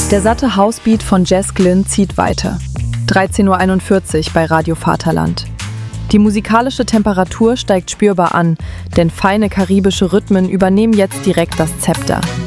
Der satte Housebeat von Jess Glynn zieht weiter. 13:41 Uhr bei Radio Vaterland. Die musikalische Temperatur steigt spürbar an, denn feine karibische Rhythmen übernehmen jetzt direkt das Zepter.